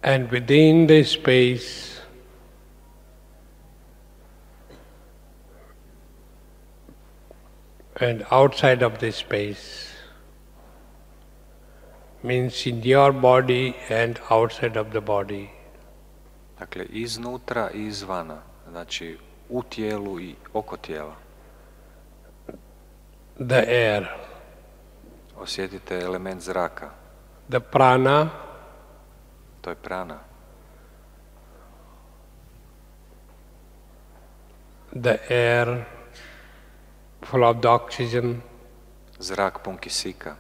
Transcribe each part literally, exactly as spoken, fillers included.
And within the space, and outside of this space, means in your body and outside of the body. Dakle, iznutra i izvana, znači u tijelu i oko tijela. The air. Osjetite element zraka. The prana. To je prana. The air full of the oxygen. Zrak pun kisika.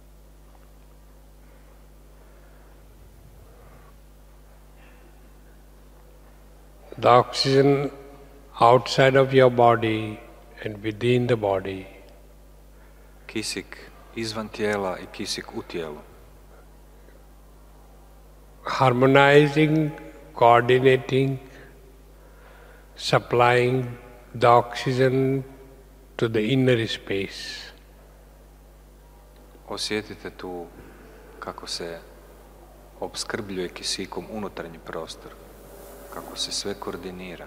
The oxygen outside of your body and within the body. Kisik izvan tijela i kisik u tijelu. Harmonizing, coordinating, supplying the oxygen to the inner space. Osjetite tu kako se opskrbljuje kisikom unutarnji prostor, kako se sve koordinira.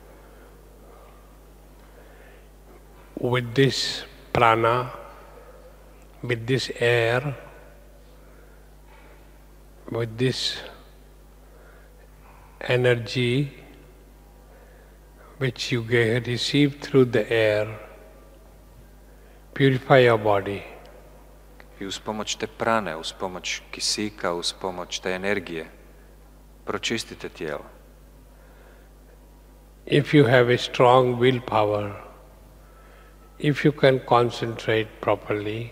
With this prana, with this air, with this energy which you get, receive through the air, purify your body. I uz pomoć te prane, uz pomoć kisika, uz pomoć te energije, pročistite tijelo. If you have a strong willpower, if you can concentrate properly,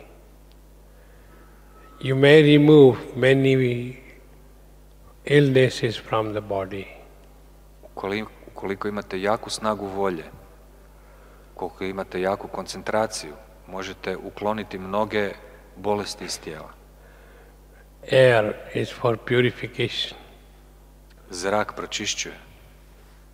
you may remove many illnesses from the body. Ukoliko imate jaku snagu volje, ukoliko imate jaku koncentraciju, možete ukloniti mnoge bolesti iz tijela. Air is for purification. Zrak pročišćuje.